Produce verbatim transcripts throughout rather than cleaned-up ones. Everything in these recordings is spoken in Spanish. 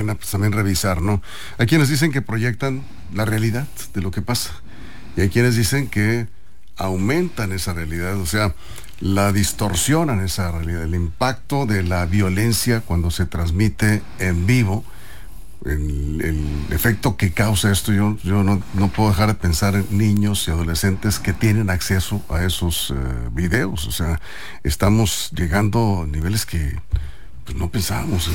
pena pues también revisar, ¿no? Hay quienes dicen que proyectan la realidad de lo que pasa, y hay quienes dicen que aumentan esa realidad, o sea, la distorsionan esa realidad, el impacto de la violencia cuando se transmite en vivo, el, el efecto que causa esto. Yo, yo no, no puedo dejar de pensar en niños y adolescentes que tienen acceso a esos uh, videos, o sea, estamos llegando a niveles que pues no pensábamos.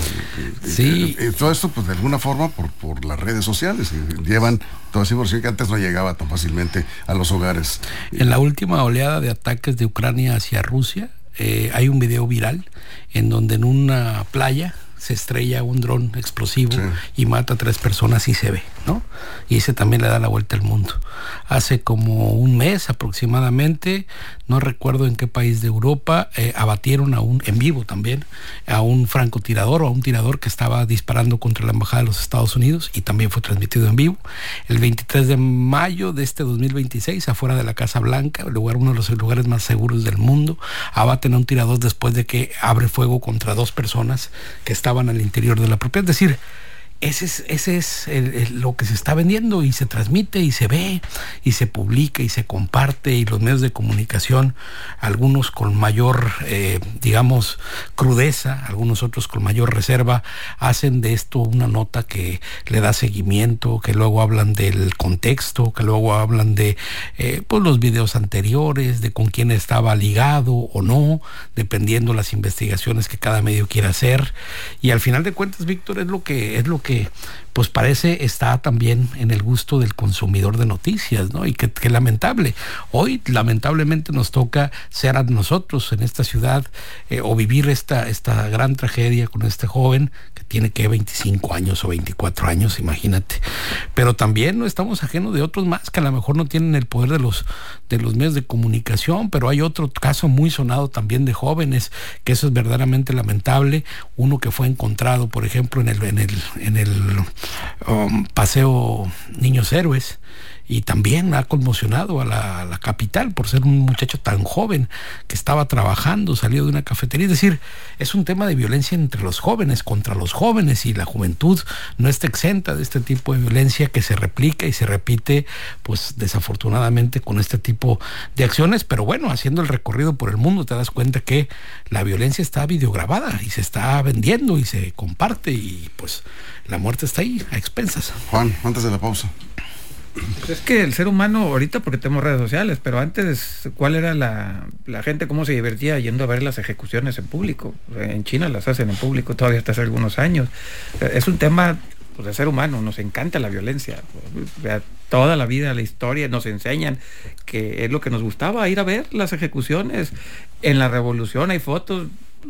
Sí. Y, y todo esto, pues de alguna forma, por, por las redes sociales, y llevan toda esa información que antes no llegaba tan fácilmente a los hogares. En la última oleada de ataques de Ucrania hacia Rusia, eh, hay un video viral en donde en una playa se estrella un dron explosivo, sí, y mata a tres personas y se ve, ¿no? Y ese también le da la vuelta al mundo. Hace como un mes aproximadamente, no recuerdo en qué país de Europa, eh, abatieron a un, en vivo también, a un francotirador o a un tirador que estaba disparando contra la embajada de los Estados Unidos, y también fue transmitido en vivo. El veintitrés de mayo de este dos mil veintiséis, afuera de la Casa Blanca, el lugar, uno de los lugares más seguros del mundo, abaten a un tirador después de que abre fuego contra dos personas que estaban al interior de la propiedad. Es decir, ese es, ese es el, el, lo que se está vendiendo, y se transmite y se ve y se publica y se comparte, y los medios de comunicación, algunos con mayor eh, digamos crudeza, algunos otros con mayor reserva, hacen de esto una nota que le da seguimiento, que luego hablan del contexto, que luego hablan de eh, pues los videos anteriores, de con quién estaba ligado o no, dependiendo las investigaciones que cada medio quiera hacer. Y al final de cuentas, Víctor, es lo que es lo que pues parece está también en el gusto del consumidor de noticias, ¿no? Y que, que lamentable, hoy lamentablemente nos toca ser a nosotros en esta ciudad eh, o vivir esta, esta gran tragedia con este joven que tiene que veinticinco años o veinticuatro años, imagínate. Pero también no estamos ajenos de otros más que a lo mejor no tienen el poder de los, de los medios de comunicación, pero hay otro caso muy sonado también de jóvenes, que eso es verdaderamente lamentable. Uno que fue encontrado, por ejemplo, en el, en el, en el um, Paseo Niños Héroes, y también ha conmocionado a la, a la capital por ser un muchacho tan joven que estaba trabajando, salió de una cafetería. Es decir, es un tema de violencia entre los jóvenes, contra los jóvenes, y la juventud no está exenta de este tipo de violencia que se replica y se repite, pues desafortunadamente, con este tipo de acciones. Pero bueno, haciendo el recorrido por el mundo te das cuenta que la violencia está videograbada y se está vendiendo y se comparte, y pues la muerte está ahí a expensas. Juan, antes de la pausa. Pues es que el ser humano, ahorita porque tenemos redes sociales, pero antes, ¿cuál era la, la gente, cómo se divertía yendo a ver las ejecuciones en público? En China las hacen en público todavía hasta hace algunos años. Es un tema, pues, de ser humano, nos encanta la violencia. Toda la vida, la historia, nos enseñan que es lo que nos gustaba, ir a ver las ejecuciones. En la revolución hay fotos,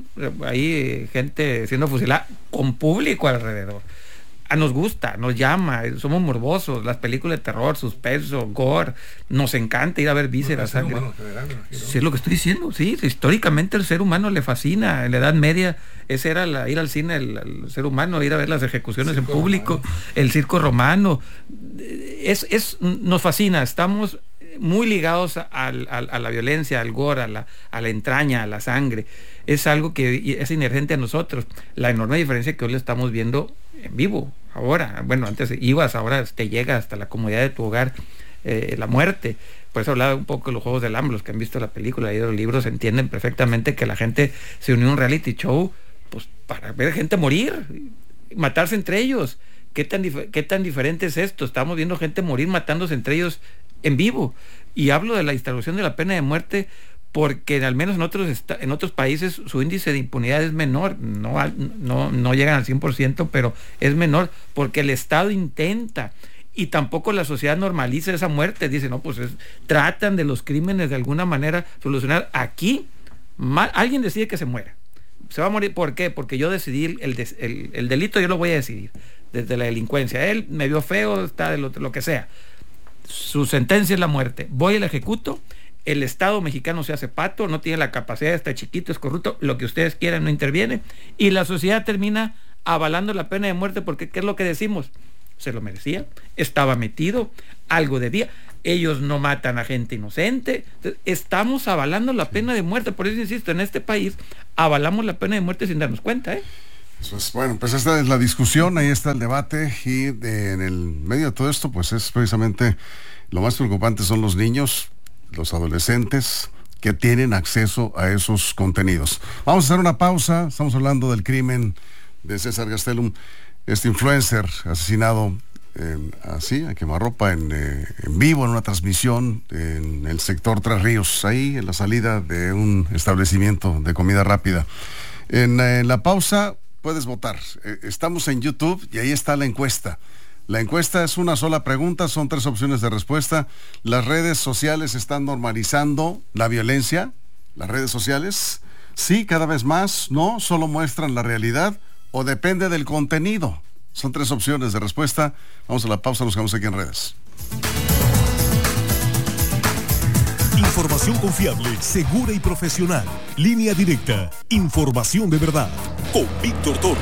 hay gente siendo fusilada con público alrededor. A nos gusta, nos llama, somos morbosos, las películas de terror, suspenso, gore, nos encanta ir a ver vísceras, no, sangre. General, sí, es lo que estoy diciendo, sí, históricamente el ser humano le fascina. En la Edad Media ese era la, ir al cine, el, el ser humano, ir a ver las ejecuciones en público, romano. El circo romano, es, es, nos fascina, estamos muy ligados al, al, a la violencia, al gore, a la, a la entraña, a la sangre. Es algo que es inherente a nosotros. La enorme diferencia que hoy lo estamos viendo en vivo, ahora, bueno, antes ibas, ahora te llega hasta la comodidad de tu hogar, eh, la muerte. Por eso hablaba un poco de los Juegos del Hambre. Los que han visto la película, leído los libros, entienden perfectamente que la gente se unió a un reality show pues para ver gente morir, matarse entre ellos. ¿Qué tan, dif- qué tan diferente es esto? Estamos viendo gente morir matándose entre ellos en vivo. Y hablo de la instauración de la pena de muerte porque al menos en otros est- en otros países su índice de impunidad es menor, no, al, no, no llegan al cien por ciento, pero es menor porque el Estado intenta, y tampoco la sociedad normaliza esa muerte. Dice, no, pues es, tratan de los crímenes de alguna manera solucionar. Aquí mal, alguien decide que se muera, se va a morir. ¿Por qué? Porque yo decidí el, el, el, el delito, yo lo voy a decidir desde la delincuencia. Él me vio feo, está de lo, lo que sea, su sentencia es la muerte, voy y la ejecuto. El Estado mexicano se hace pato, no tiene la capacidad, está chiquito, es corrupto, lo que ustedes quieran, no interviene, y la sociedad termina avalando la pena de muerte porque ¿qué es lo que decimos? Se lo merecía, estaba metido, algo debía, ellos no matan a gente inocente. Entonces, estamos avalando la pena de muerte. Por eso insisto, en este país avalamos la pena de muerte sin darnos cuenta, ¿eh? Pues bueno, pues esta es la discusión, ahí está el debate y de, en el medio de todo esto, pues es precisamente lo más preocupante son los niños, los adolescentes que tienen acceso a esos contenidos. Vamos a hacer una pausa, estamos hablando del crimen de César Gastelum, este influencer asesinado en, así, a quemarropa, en, eh, en vivo, en una transmisión en el sector Tres Ríos, ahí en la salida de un establecimiento de comida rápida. En, en la pausa puedes votar. Estamos en YouTube y ahí está la encuesta. La encuesta es una sola pregunta, son tres opciones de respuesta. Las redes sociales están normalizando la violencia. Las redes sociales, sí, cada vez más, no, solo muestran la realidad o depende del contenido. Son tres opciones de respuesta. Vamos a la pausa, nos quedamos aquí en redes. Información confiable, segura y profesional. Línea directa. Información de verdad. Con Víctor Toro.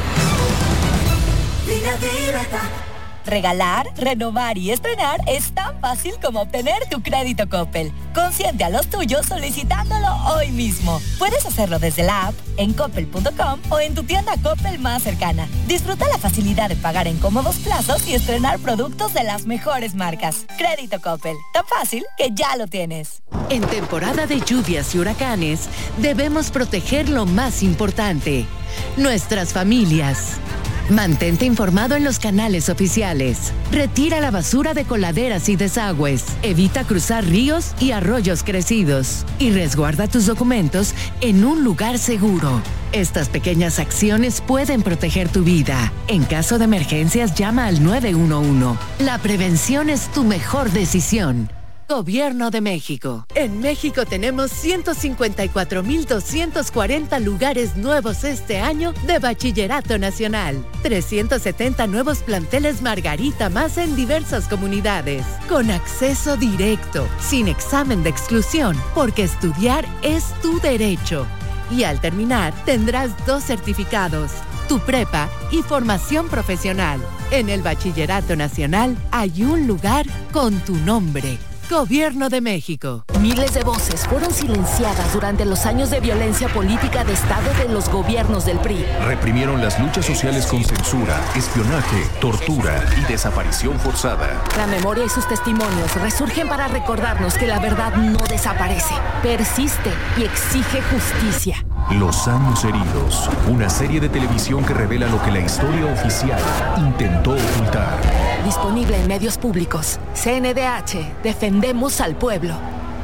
Línea directa. Regalar, renovar y estrenar es tan fácil como obtener tu crédito Coppel. Consiente a los tuyos solicitándolo hoy mismo. Puedes hacerlo desde la app, en coppel punto com o en tu tienda Coppel más cercana. Disfruta la facilidad de pagar en cómodos plazos y estrenar productos de las mejores marcas. Crédito Coppel, tan fácil que ya lo tienes. En temporada de lluvias y huracanes, debemos proteger lo más importante, nuestras familias. Mantente informado en los canales oficiales. Retira la basura de coladeras y desagües. Evita cruzar ríos y arroyos crecidos. Y resguarda tus documentos en un lugar seguro. Estas pequeñas acciones pueden proteger tu vida. En caso de emergencias, llama al nueve uno uno. La prevención es tu mejor decisión. Gobierno de México. En México tenemos ciento cincuenta y cuatro mil doscientos cuarenta lugares nuevos este año de Bachillerato Nacional. trescientos setenta nuevos planteles Margarita más en diversas comunidades. Con acceso directo, sin examen de exclusión, porque estudiar es tu derecho. Y al terminar, tendrás dos certificados, tu prepa y formación profesional. En el Bachillerato Nacional hay un lugar con tu nombre. Gobierno de México. Miles de voces fueron silenciadas durante los años de violencia política de Estado de los gobiernos del P R I. Reprimieron las luchas sociales con censura, espionaje, tortura y desaparición forzada. La memoria y sus testimonios resurgen para recordarnos que la verdad no desaparece, persiste y exige justicia. Los años heridos, una serie de televisión que revela lo que la historia oficial intentó ocultar. Disponible en medios públicos. C N D H, defendemos al pueblo.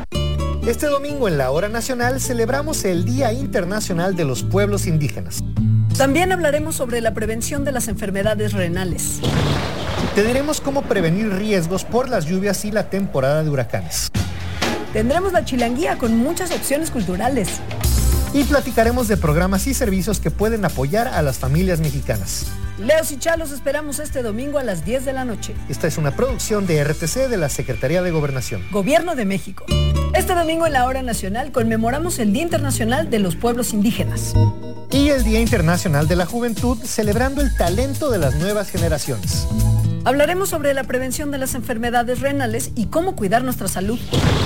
Este domingo en la Hora Nacional celebramos el Día Internacional de los Pueblos Indígenas. También hablaremos sobre la prevención de las enfermedades renales. Te diremos cómo prevenir riesgos por las lluvias y la temporada de huracanes. Tendremos la chilanguía con muchas opciones culturales. Y platicaremos de programas y servicios que pueden apoyar a las familias mexicanas. Leos y Chalos esperamos este domingo a las diez de la noche. Esta es una producción de R T C de la Secretaría de Gobernación. Gobierno de México. Este domingo en la Hora Nacional conmemoramos el Día Internacional de los Pueblos Indígenas. Y el Día Internacional de la Juventud, celebrando el talento de las nuevas generaciones. Hablaremos sobre la prevención de las enfermedades renales y cómo cuidar nuestra salud.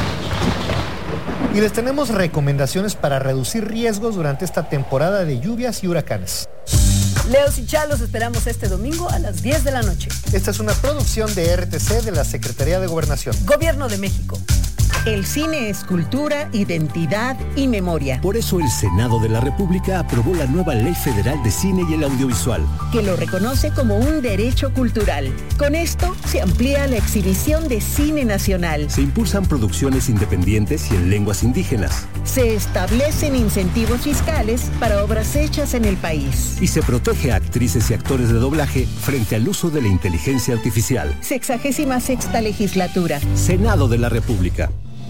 Y les tenemos recomendaciones para reducir riesgos durante esta temporada de lluvias y huracanes. Leos y Chalos esperamos este domingo a las diez de la noche. Esta es una producción de R T C de la Secretaría de Gobernación. Gobierno de México. El cine es cultura, identidad y memoria. Por eso el Senado de la República aprobó la nueva Ley Federal de Cine y el Audiovisual, que lo reconoce como un derecho cultural. Con esto se amplía la exhibición de cine nacional. Se impulsan producciones independientes y en lenguas indígenas. Se establecen incentivos fiscales para obras hechas en el país. Y se protege a actrices y actores de doblaje frente al uso de la inteligencia artificial. Sexagésima sexta legislatura. Senado de la República.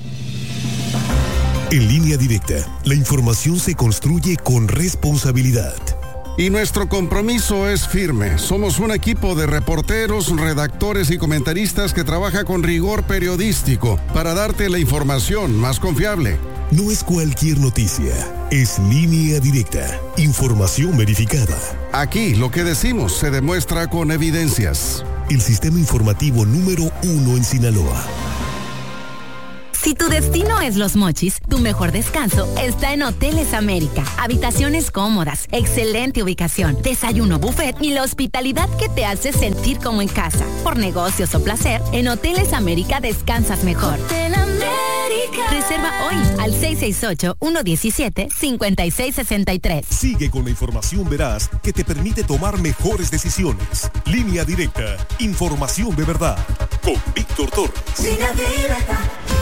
En Línea Directa, la información se construye con responsabilidad. Y nuestro compromiso es firme. Somos un equipo de reporteros, redactores y comentaristas que trabaja con rigor periodístico para darte la información más confiable. No es cualquier noticia, es Línea Directa, información verificada. Aquí lo que decimos se demuestra con evidencias. El sistema informativo número uno en Sinaloa. Si tu destino es Los Mochis, tu mejor descanso está en Hoteles América. Habitaciones cómodas, excelente ubicación, desayuno buffet y la hospitalidad que te hace sentir como en casa. Por negocios o placer, en Hoteles América descansas mejor. Hotel América. Reserva hoy al seis seis ocho, uno uno siete, cinco seis seis tres. Sigue con la información veraz que te permite tomar mejores decisiones. Línea Directa, información de verdad. Con Víctor Torres. Línea Directa.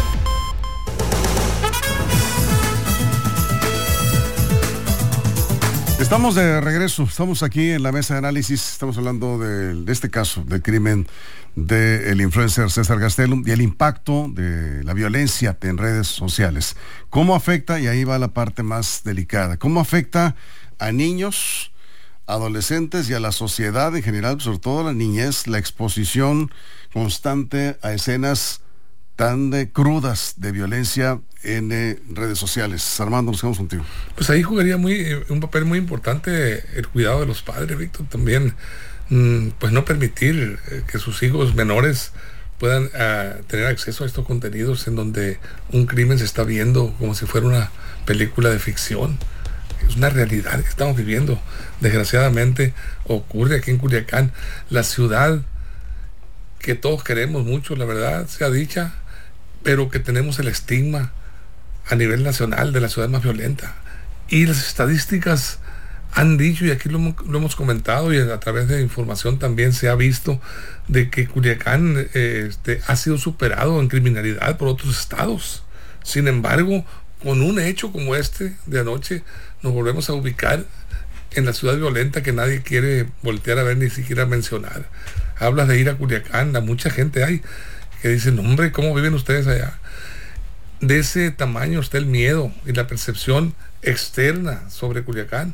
Estamos de regreso, estamos aquí en la mesa de análisis, estamos hablando de, de este caso, del crimen del influencer César Gastelum y el impacto de la violencia en redes sociales. ¿Cómo afecta? Y ahí va la parte más delicada. ¿Cómo afecta a niños, adolescentes y a la sociedad en general, sobre todo a la niñez, la exposición constante a escenas tan de crudas de violencia en eh, redes sociales? Armando, nos quedamos contigo. Pues ahí jugaría muy eh, un papel muy importante el cuidado de los padres, Víctor, también, mm, pues no permitir eh, que sus hijos menores puedan uh, tener acceso a estos contenidos en donde un crimen se está viendo como si fuera una película de ficción. Es una realidad que estamos viviendo. Desgraciadamente ocurre aquí en Culiacán, la ciudad que todos queremos mucho, la verdad sea dicha, pero que tenemos el estigma a nivel nacional de la ciudad más violenta. Y las estadísticas han dicho, y aquí lo, lo hemos comentado, y a través de información también se ha visto, de que Culiacán eh, este, ha sido superado en criminalidad por otros estados. Sin embargo, con un hecho como este de anoche, nos volvemos a ubicar en la ciudad violenta que nadie quiere voltear a ver, ni siquiera mencionar. Hablas de ir a Culiacán, a mucha gente hay que dicen, hombre, ¿cómo viven ustedes allá? De ese tamaño está el miedo y la percepción externa sobre Culiacán.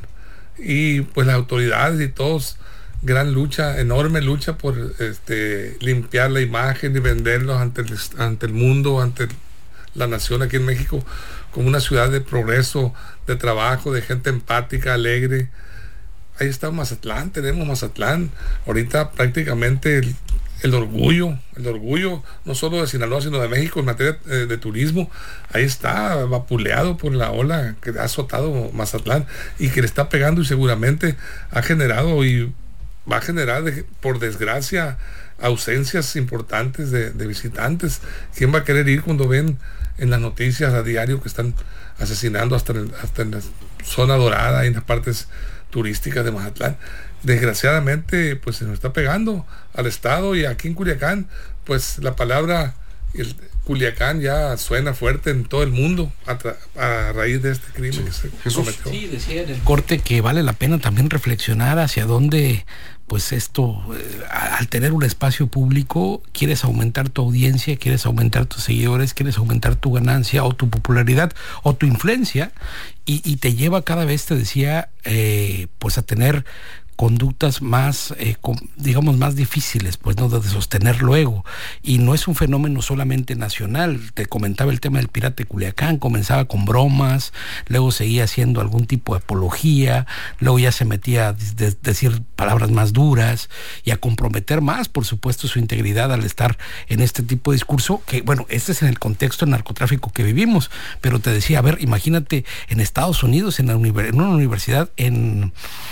Y pues las autoridades y todos, gran lucha, enorme lucha por este, limpiar la imagen y venderlos ante el, ante el mundo, ante la nación aquí en México, como una ciudad de progreso, de trabajo, de gente empática, alegre. Ahí está Mazatlán, tenemos Mazatlán, ahorita prácticamente el, el orgullo, el orgullo no solo de Sinaloa, sino de México en materia de, de turismo. Ahí está vapuleado por la ola que ha azotado Mazatlán y que le está pegando, y seguramente ha generado y va a generar, de, por desgracia, ausencias importantes de, de visitantes. ¿Quién va a querer ir cuando ven en las noticias a diario que están asesinando hasta en, hasta en la zona dorada y en las partes turísticas de Mazatlán? Desgraciadamente pues se nos está pegando al estado, y aquí en Culiacán pues la palabra el Culiacán ya suena fuerte en todo el mundo a, tra- a raíz de este crimen sí. que se cometió. Sí, decía en el corte que vale la pena también reflexionar hacia dónde pues esto, eh, al tener un espacio público, quieres aumentar tu audiencia, quieres aumentar tus seguidores, quieres aumentar tu ganancia o tu popularidad o tu influencia, y, y te lleva cada vez, te decía, eh, pues a tener conductas más, eh, con, digamos, más difíciles, pues no, de sostener luego. Y no es un fenómeno solamente nacional. Te comentaba el tema del pirata de Culiacán, comenzaba con bromas, luego seguía haciendo algún tipo de apología, luego ya se metía a de, decir palabras más duras y a comprometer más, por supuesto, su integridad al estar en este tipo de discurso, que bueno, este es en el contexto del narcotráfico que vivimos. Pero te decía, a ver, imagínate en Estados Unidos, en, la univer- en una universidad en...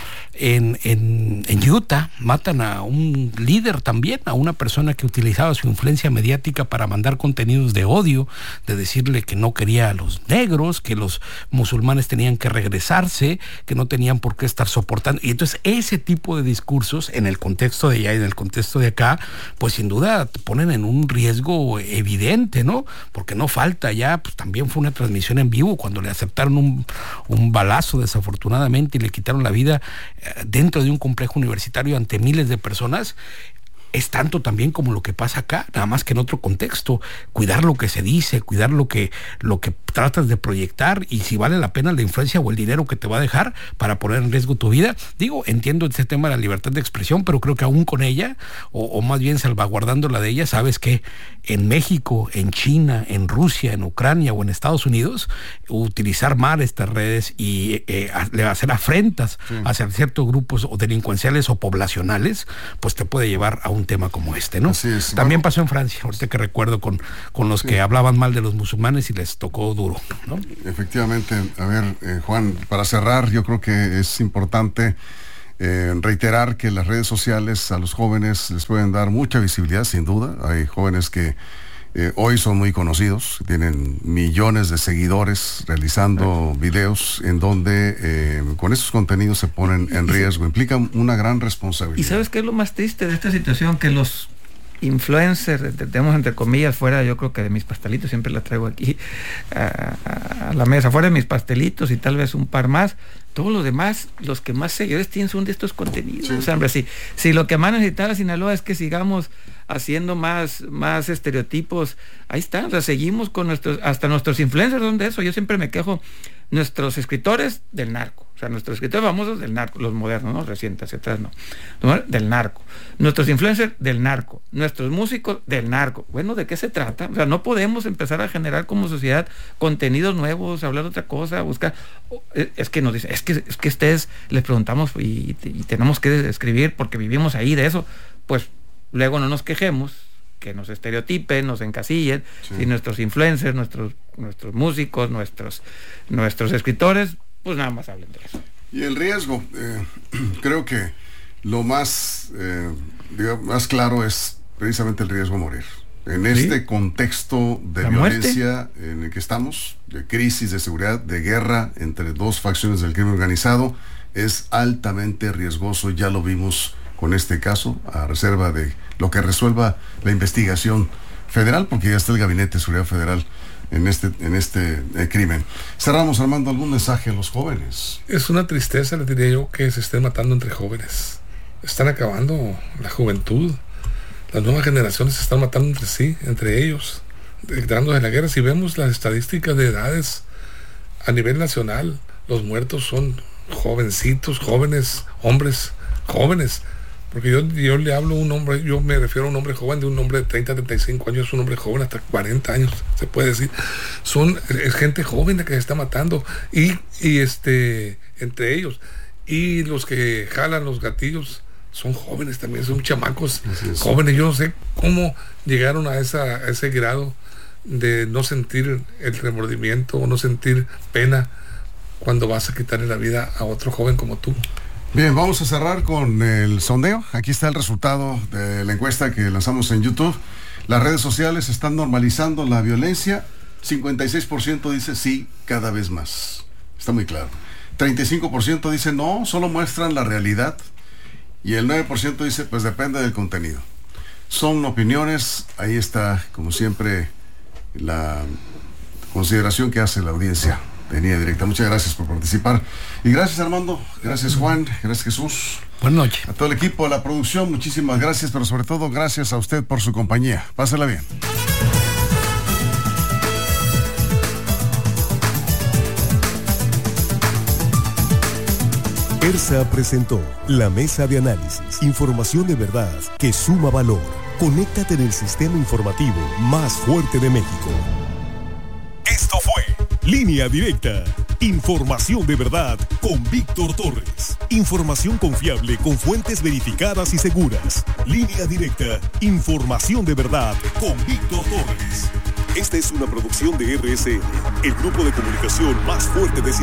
En, en, en Utah matan a un líder también, a una persona que utilizaba su influencia mediática para mandar contenidos de odio, de decirle que no quería a los negros, que los musulmanes tenían que regresarse, que no tenían por qué estar soportando. Y entonces ese tipo de discursos en el contexto de allá y en el contexto de acá, pues sin duda te ponen en un riesgo evidente, ¿no? Porque no falta ya, pues también fue una transmisión en vivo cuando le aceptaron un, un balazo desafortunadamente y le quitaron la vida dentro de un complejo universitario ante miles de personas. Es tanto también como lo que pasa acá, nada más que en otro contexto. Cuidar lo que se dice, cuidar lo que, lo que tratas de proyectar, y si vale la pena la influencia o el dinero que te va a dejar para poner en riesgo tu vida. Digo, entiendo este tema de la libertad de expresión, pero creo que aún con ella, o, o más bien salvaguardando la de ella, sabes que en México, en China, en Rusia, en Ucrania o en Estados Unidos, utilizar mal estas redes y eh, hacer afrentas sí. hacia ciertos grupos o delincuenciales o poblacionales, pues te puede llevar a un un tema como este, ¿no? Así es. También pasó en Francia, ahorita que recuerdo con, con los sí. que hablaban mal de los musulmanes y les tocó duro, ¿no? Efectivamente. A ver, eh, Juan, para cerrar, yo creo que es importante eh, reiterar que las redes sociales a los jóvenes les pueden dar mucha visibilidad, sin duda. Hay jóvenes que Eh, hoy son muy conocidos, tienen millones de seguidores realizando videos en donde eh, con esos contenidos se ponen en riesgo, implican una gran responsabilidad. ¿Y sabes qué es lo más triste de esta situación? Que los influencers, tenemos entre comillas, fuera yo creo que de mis pastelitos, siempre la traigo aquí a, a, a la mesa, fuera de mis pastelitos y tal vez un par más, todos los demás, los que más seguidores tienen son de estos contenidos. Sí. O sea, hombre, si, si lo que más necesitaba Sinaloa es que sigamos haciendo más, más estereotipos, ahí está, o sea, seguimos con nuestros, hasta nuestros influencers son de eso. Yo siempre me quejo, nuestros escritores del narco, o sea, nuestros escritores famosos del narco, los modernos, no recientes, hacia atrás no, del narco, nuestros influencers del narco, nuestros músicos del narco. Bueno, ¿de qué se trata? O sea, no podemos empezar a generar como sociedad contenidos nuevos, hablar de otra cosa, buscar, es que nos dicen, es que, es que ustedes les preguntamos y, y tenemos que escribir porque vivimos ahí de eso, pues luego no nos quejemos, que nos estereotipen, nos encasillen, sí. y nuestros influencers, nuestros, nuestros músicos, nuestros, nuestros escritores, pues nada más hablen de eso. Y el riesgo, eh, creo que lo más, eh, digamos, más claro es precisamente el riesgo a morir. En ¿Sí? este contexto de ¿La violencia muerte? En el que estamos, de crisis de seguridad, de guerra entre dos facciones del crimen organizado, es altamente riesgoso, ya lo vimos con este caso, a reserva de lo que resuelva la investigación federal, porque ya está el Gabinete de Seguridad Federal en este, en este eh, crimen. Cerramos, Armando, algún mensaje a los jóvenes. Es una tristeza, les diría yo, que se estén matando entre jóvenes. Están acabando la juventud. Las nuevas generaciones se están matando entre sí, entre ellos, dándose la guerra. Si vemos las estadísticas de edades a nivel nacional, los muertos son jovencitos, jóvenes, hombres jóvenes. Porque yo, yo le hablo a un hombre, yo me refiero a un hombre joven, de un hombre de treinta, treinta y cinco años, un hombre joven hasta cuarenta años, se puede decir. Son, es gente joven la que se está matando, y, y este, entre ellos, y los que jalan los gatillos son jóvenes también, son chamacos jóvenes. Yo no sé cómo llegaron a, esa, a ese grado de no sentir el remordimiento o no sentir pena cuando vas a quitarle la vida a otro joven como tú. Bien, vamos a cerrar con el sondeo. Aquí está el resultado de la encuesta que lanzamos en YouTube. Las redes sociales están normalizando la violencia. cincuenta y seis por ciento dice sí, cada vez más. Está muy claro. treinta y cinco por ciento dice no, solo muestran la realidad. Y el nueve por ciento dice pues depende del contenido. Son opiniones. Ahí está, como siempre, la consideración que hace la audiencia de Línea Directa. Muchas gracias por participar. Y gracias, Armando. Gracias, Juan. Gracias, Jesús. Buenas noches. A todo el equipo de la producción, muchísimas gracias, pero sobre todo gracias a usted por su compañía. Pásela bien. ERSA presentó La Mesa de Análisis. Información de verdad que suma valor. Conéctate en el sistema informativo más fuerte de México. Esto fue Línea Directa. Información de verdad con Víctor Torres. Información confiable con fuentes verificadas y seguras. Línea Directa. Información de verdad con Víctor Torres. Esta es una producción de R S N, el grupo de comunicación más fuerte de Sinaloa.